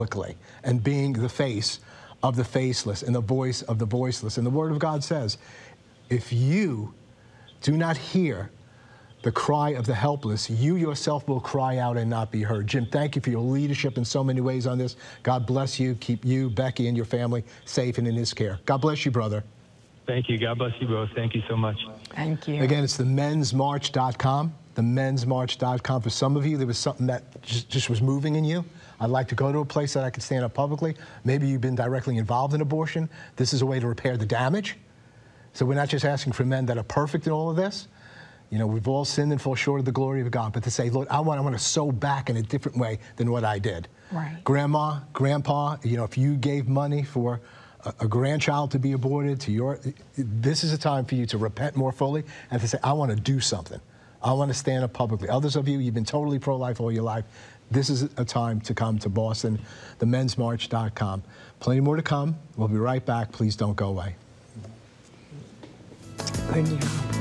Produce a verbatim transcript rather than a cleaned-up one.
publicly and being the face of the faceless and the voice of the voiceless. And the Word of God says, if you do not hear the cry of the helpless, you yourself will cry out and not be heard. Jim, thank you for your leadership in so many ways on this. God bless you. Keep you, Becky, and your family safe and in his care. God bless you, brother. Thank you. God bless you both. Thank you so much. Thank you. Again, it's the mens march dot com, the mens march dot com. For some of you, there was something that just, just was moving in you. I'd like to go to a place that I could stand up publicly. Maybe you've been directly involved in abortion. This is a way to repair the damage. So we're not just asking for men that are perfect in all of this. You know, we've all sinned and fall short of the glory of God. But to say, look, I want, I want to sow back in a different way than what I did. Right. Grandma, grandpa, you know, if you gave money for a, a grandchild to be aborted, to your, this is a time for you to repent more fully and to say, I want to do something. I want to stand up publicly. Others of you, you've been totally pro-life all your life. This is a time to come to Boston, the mens march dot com. Plenty more to come. We'll be right back. Please don't go away. Good job.